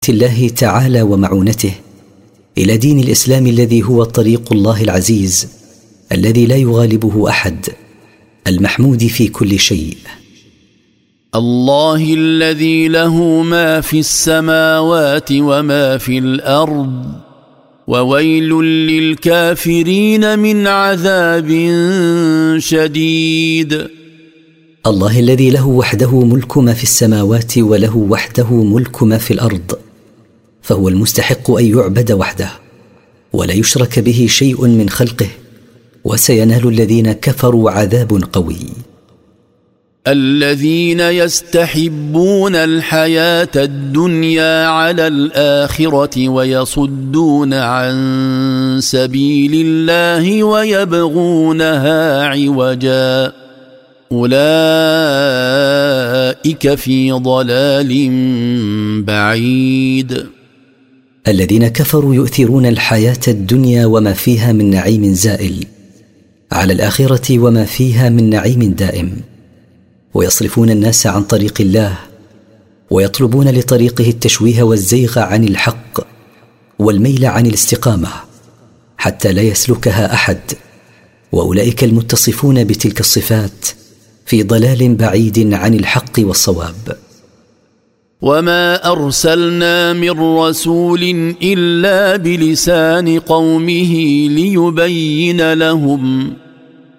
الله تعالى ومعونته إلى دين الإسلام الذي هو طريق الله العزيز الذي لا يغالبه أحد، المحمود في كل شيء. الله الذي له ما في السماوات وما في الأرض، وويل للكافرين من عذاب شديد. الله الذي له وحده ملك ما في السماوات وله وحده ملك ما في الأرض، فهو المستحق أن يعبد وحده ولا يشرك به شيء من خلقه، وسينال الذين كفروا عذاب قوي. الذين يستحبون الحياة الدنيا على الآخرة ويصدون عن سبيل الله ويبغونها عوجا، أولئك في ضلال بعيد. الذين كفروا يؤثرون الحياة الدنيا وما فيها من نعيم زائل على الآخرة وما فيها من نعيم دائم، ويصرفون الناس عن طريق الله، ويطلبون لطريقه التشويه والزيغ عن الحق والميل عن الاستقامة حتى لا يسلكها أحد، وأولئك المتصفون بتلك الصفات في ضلال بعيد عن الحق والصواب. وما أرسلنا من رسول إلا بلسان قومه ليبين لهم،